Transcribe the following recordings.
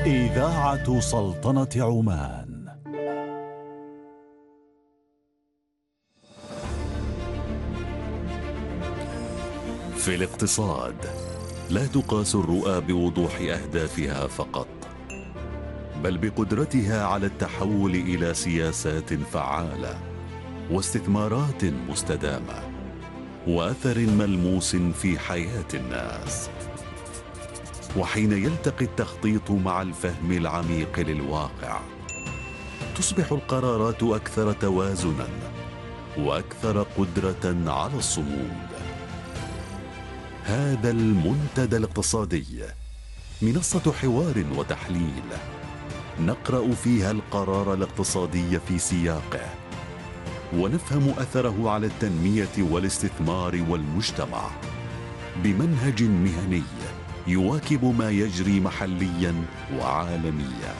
إذاعة سلطنة عمان. في الاقتصاد لا تقاس الرؤى بوضوح أهدافها فقط، بل بقدرتها على التحول إلى سياسات فعالة واستثمارات مستدامة وأثر ملموس في حياة الناس. وحين يلتقي التخطيط مع الفهم العميق للواقع، تصبح القرارات أكثر توازناً وأكثر قدرة على الصمود. هذا المنتدى الاقتصادي منصة حوار وتحليل، نقرأ فيها القرار الاقتصادي في سياقه، ونفهم أثره على التنمية والاستثمار والمجتمع بمنهج مهني يواكب ما يجري محليا وعالميا.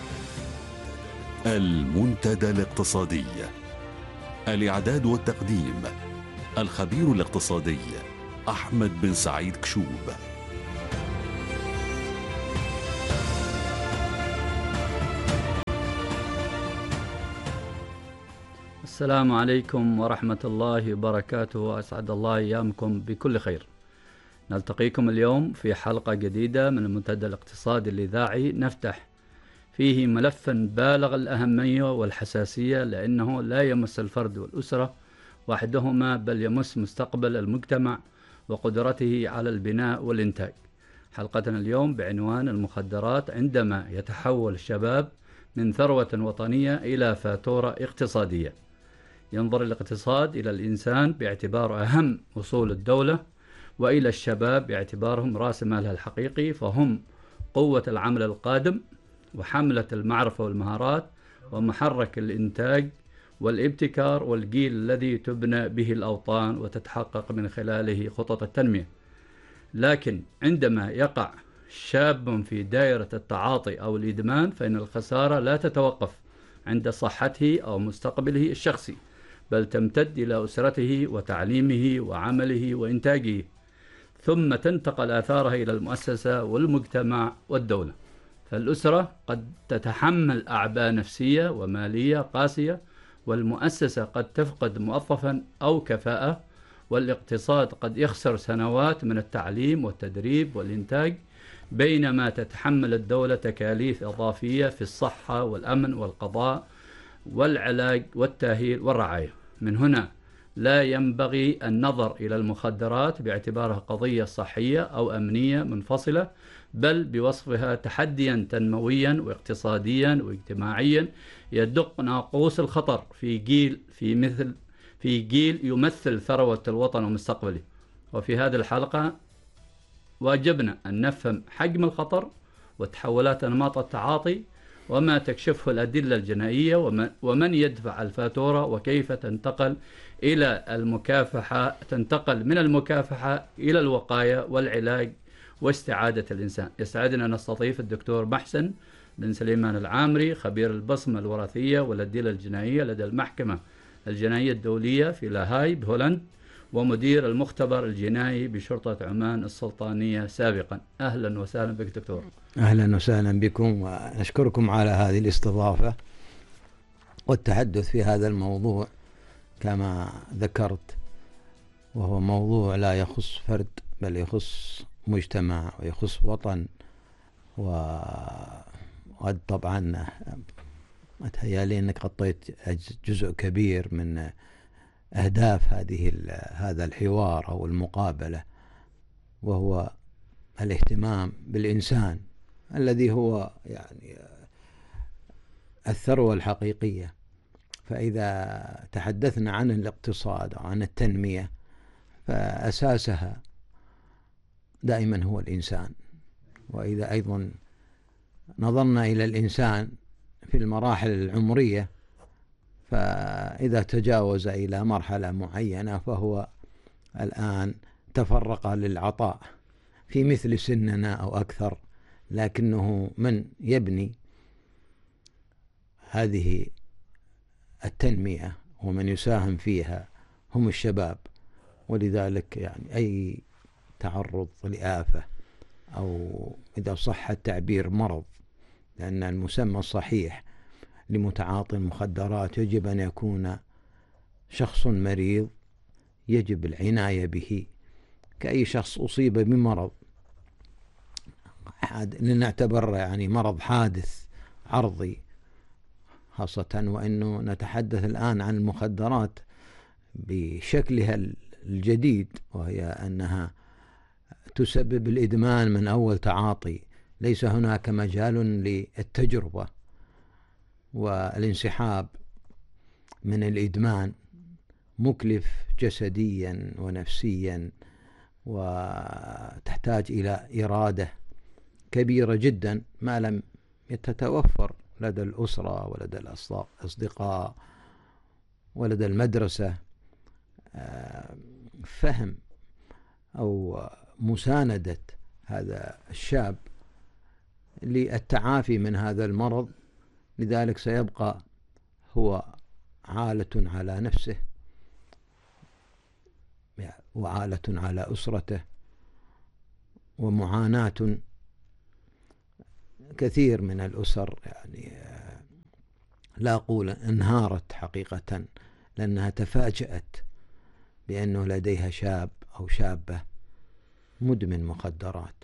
المنتدى الاقتصادي، الإعداد والتقديم الخبير الاقتصادي أحمد بن سعيد كشوب. السلام عليكم ورحمة الله وبركاته، وأسعد الله أيامكم بكل خير. نلتقيكم اليوم في حلقة جديدة من المنتدى الاقتصادي الإذاعي، نفتح فيه ملفا بالغ الأهمية والحساسية، لأنه لا يمس الفرد والأسرة وحدهما، بل يمس مستقبل المجتمع وقدرته على البناء والإنتاج. حلقتنا اليوم بعنوان المخدرات عندما يتحول الشباب من ثروة وطنية إلى فاتورة اقتصادية. ينظر الاقتصاد إلى الإنسان باعتباره أهم أصول الدولة، وإلى الشباب باعتبارهم رأس مالها الحقيقي، فهم قوة العمل القادم وحملة المعرفة والمهارات ومحرك الإنتاج والابتكار، والجيل الذي تبنى به الأوطان وتتحقق من خلاله خطط التنمية. لكن عندما يقع شاب في دائرة التعاطي أو الإدمان، فإن الخسارة لا تتوقف عند صحته أو مستقبله الشخصي، بل تمتد إلى أسرته وتعليمه وعمله وإنتاجه، ثم تنتقل آثارها إلى المؤسسة والمجتمع والدولة. فالأسرة قد تتحمل أعباء نفسية ومالية قاسية، والمؤسسة قد تفقد موظفا أو كفاءة، والاقتصاد قد يخسر سنوات من التعليم والتدريب والإنتاج، بينما تتحمل الدولة تكاليف إضافية في الصحة والأمن والقضاء والعلاج والتأهيل والرعاية. من هنا لا ينبغي النظر إلى المخدرات باعتبارها قضية صحية أو أمنية منفصلة، بل بوصفها تحديا تنمويا واقتصاديا واجتماعيا يدق ناقوس الخطر في جيل يمثل ثروة الوطن ومستقبله. وفي هذه الحلقة واجبنا أن نفهم حجم الخطر وتحولات أنماط التعاطي، وما تكشفه الأدلة الجنائية، ومن يدفع الفاتورة، وكيف تنتقل من المكافحة إلى الوقاية والعلاج واستعادة الإنسان. يسعدنا أن نستضيف الدكتور محسن بن سليمان العامري، خبير البصمة الوراثية والأدلة الجنائية لدى المحكمة الجنائية الدولية في لاهاي بهولند، ومدير المختبر الجنائي بشرطة عمان السلطانية سابقا. أهلا وسهلا بك دكتور. أهلا وسهلا بكم، ونشكركم على هذه الاستضافة والتحدث في هذا الموضوع كما ذكرت، وهو موضوع لا يخص فرد بل يخص مجتمع ويخص وطن. وقد طبعا أتهيألي أنك غطيت جزء كبير من أهداف هذا الحوار أو المقابلة، وهو الاهتمام بالإنسان الذي هو يعني الثروة الحقيقية. فإذا تحدثنا عن الاقتصاد وعن التنمية، فأساسها دائما هو الإنسان. وإذا أيضا نظرنا إلى الإنسان في المراحل العمرية، فإذا تجاوز إلى مرحلة معينة فهو الآن تفرق للعطاء في مثل سننا أو أكثر، لكنه من يبني هذه التنمية ومن يساهم فيها هم الشباب. ولذلك يعني أي تعرض لآفة أو إذا صح التعبير مرض لأن المسمى الصحيح لمتعاطي المخدرات يجب أن يكون شخص مريض يجب العناية به كأي شخص أصيب بمرض لنعتبر يعني مرض حادث عرضي، خاصة وأنه نتحدث الآن عن المخدرات بشكلها الجديد، وهي أنها تسبب الإدمان من أول تعاطي، ليس هناك مجال للتجربة والانسحاب من الإدمان، مكلف جسديا ونفسيا، وتحتاج إلى إرادة كبيرة جدا ما لم تتوفر لدى الأسرة ولدى الأصدقاء ولدى المدرسة فهم أو مساندة هذا الشاب للتعافي من هذا المرض. لذلك سيبقى هو عالة على نفسه وعالة على أسرته، ومعاناة كثير من الأسر يعني لا أقول انهارت حقيقة، لأنها تفاجأت بأنه لديها شاب أو شابة مدمن مخدرات.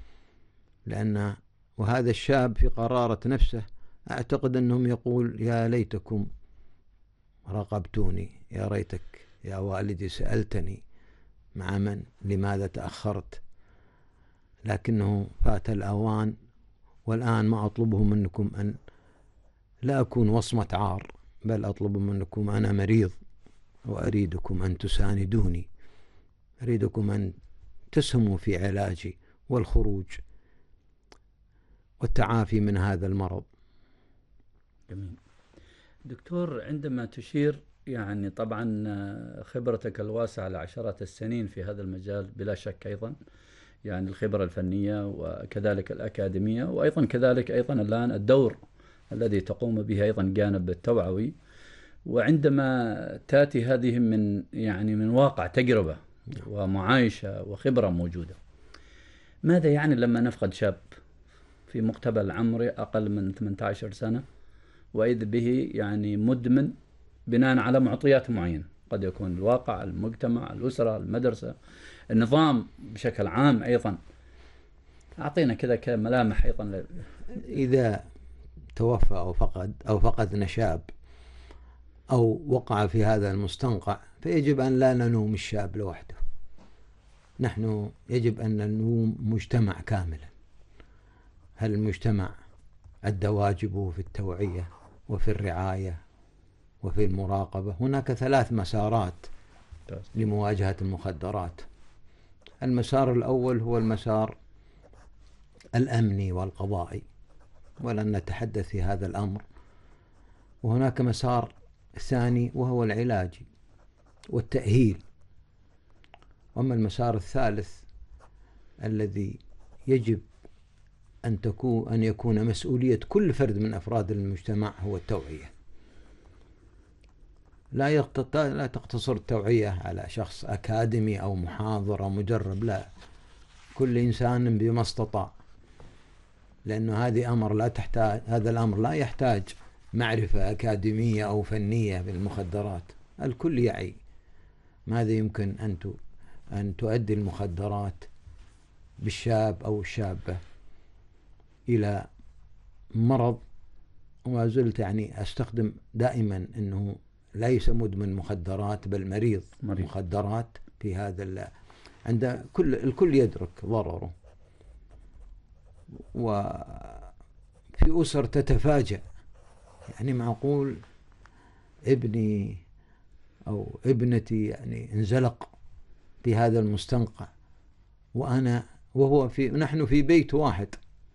وهذا الشاب في قرارة نفسه أعتقد أنهم يقول يا ليتكم راقبتوني، يا ريتك يا والدي سألتني مع من، لماذا تأخرت، لكنه فات الأوان. والآن ما أطلبه منكم أن لا أكون وصمة عار، بل أطلب منكم، أنا مريض وأريدكم أن تساندوني، أريدكم أن تسهموا في علاجي والخروج والتعافي من هذا المرض. جميل. دكتور، عندما تشير يعني طبعا خبرتك الواسعة لعشرات السنين في هذا المجال بلا شك، أيضا يعني الخبرة الفنية وكذلك الأكاديمية، وأيضا كذلك أيضا الآن الدور الذي تقوم به أيضا جانب التوعوي، وعندما تأتي هذه من واقع تجربة ومعايشة وخبرة موجودة، ماذا يعني لما نفقد شاب في مقتبل عمره أقل من 18 سنة وإذ به يعني مدمن بناء على معطيات معينة، قد يكون الواقع، المجتمع، الأسرة، المدرسة، النظام بشكل عام أيضا. أعطينا كذا كملامح أيضا. إذا توفى أو فقدنا شاب أو وقع في هذا المستنقع، فيجب أن لا نلوم الشاب لوحده، نحن يجب أن نلوم مجتمع كاملا. هل المجتمع أدى واجبه في التوعية وفي الرعاية وفي المراقبة؟ هناك 3 مسارات لمواجهة المخدرات. المسار الأول هو المسار الأمني والقضائي، ولن نتحدث في هذا الأمر. وهناك مسار ثاني وهو العلاج والتأهيل. وأما المسار الثالث الذي يجب أن يكون مسؤولية كل فرد من أفراد المجتمع هو التوعية. لا تقتصر التوعية على شخص أكاديمي أو محاضر أو مجرب، لا، كل إنسان بما استطاع، لأنه هذا الأمر لا يحتاج معرفة أكاديمية أو فنية بالمخدرات. الكل يعي ماذا يمكن أن تؤدي المخدرات بالشاب أو الشابة إلى مرض. وما زلت يعني أستخدم دائما أنه ليس مدمن مخدرات بل مريض مخدرات. في هذا عند الكل يدرك ضرره. وفي أسر تتفاجأ، يعني معقول ابني أو ابنتي يعني انزلق في هذا المستنقع نحن في بيت واحد،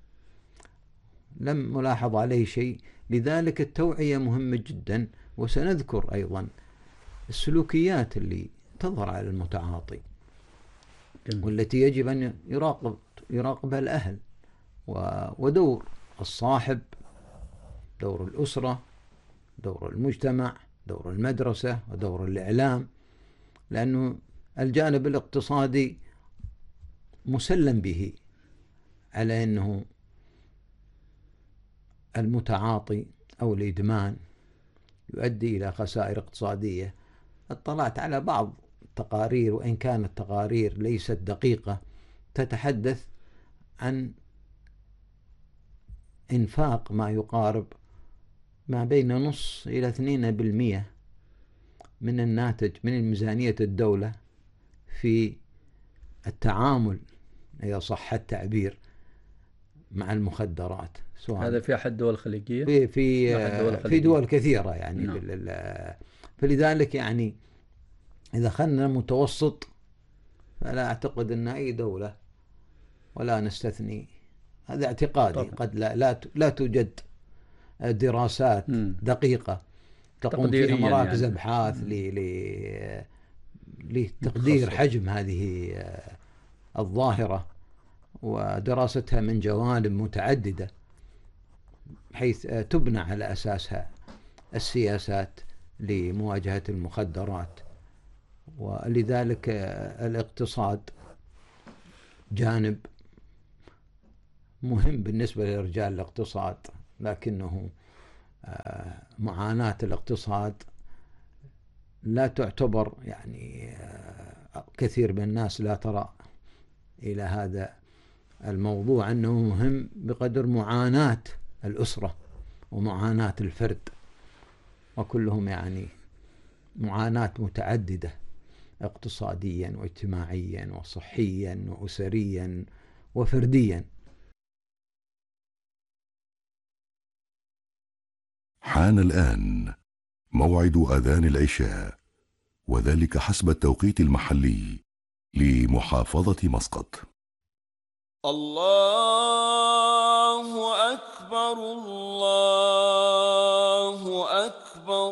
لم نلاحظ عليه شيء. لذلك التوعية مهمة جدا. وسنذكر أيضا السلوكيات اللي تظهر على المتعاطي والتي يجب أن يراقبها الأهل، ودور الصاحب، دور الأسرة، دور المجتمع، دور المدرسة، ودور الإعلام. لأنه الجانب الاقتصادي مسلم به على أنه المتعاطي أو الإدمان يؤدي إلى خسائر اقتصادية. اطلعت على بعض التقارير، وإن كانت تقارير ليست دقيقة، تتحدث عن إنفاق ما يقارب ما بين 0.5 إلى 2% من الناتج من ميزانية الدولة في التعامل، إذا صح التعبير، مع المخدرات. هذا في أحد الدول الخليجية؟ في دول كثيرة يعني. نعم. فلذلك يعني إذا خلنا متوسط، فلا أعتقد أن أي دولة، ولا نستثني، هذا اعتقادي، طبعا. قد لا توجد دراسات دقيقة تقوم فيها مراكز يعني أبحاث لتقدير حجم هذه الظاهرة ودراستها من جوانب متعددة، حيث تبنى على أساسها السياسات لمواجهة المخدرات. ولذلك الاقتصاد جانب مهم بالنسبة لرجال الاقتصاد، لكنه معاناة الاقتصاد لا تعتبر يعني كثير من الناس لا ترى إلى هذا الموضوع أنه مهم بقدر معاناة الأسرة ومعاناة الفرد، وكلهم يعني معاناة متعددة اقتصاديا واجتماعيا وصحيا وأسريا وفرديا. حان الآن موعد أذان العشاء، وذلك حسب التوقيت المحلي لمحافظة مسقط. الله أكبر الله